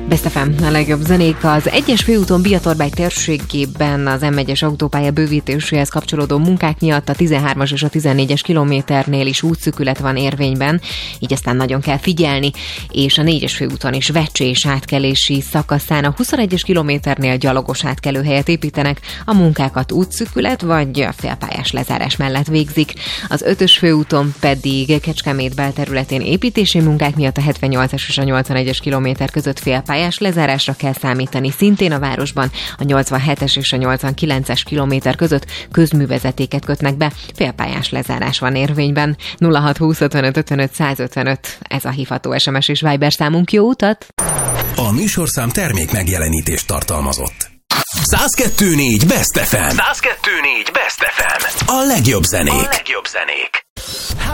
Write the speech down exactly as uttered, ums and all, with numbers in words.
Best ef em, a legjobb zenék. Az egyes főúton Biatorbágy térségében az em egyes autópálya bővítéséhez kapcsolódó munkák miatt a tizenhármas és a tizennégyes kilométernél is útszűkület van érvényben, így aztán nagyon kell figyelni, és a négyes főúton is Vecsés átkelési szakaszán a huszonegyes kilométernél gyalogos átkelőhelyet építenek, a munkákat útszűkület vagy félpályás lezárás mellett végzik. Az ötös főúton pedig Kecskemét belterületén építési munkák miatt a hetvennyolcas és a nyolcvanegyes kilométer között félpályás lezárásra kell számítani. Szintén a városban a nyolcvanhetes és a nyolcvankilences kilométer között közművezetéket kötnek be, félpályás lezárás van érvényben. nulla hat húsz ötvenöt ötvenöt száz ötvenöt, ez a hívható es em es és Viber számunk. Jó utat! A műsorszám termék megjelenítést tartalmazott. száz kettő négy Best ef em. száz kettő négy Best ef em. A legjobb zenék. A legjobb zenék.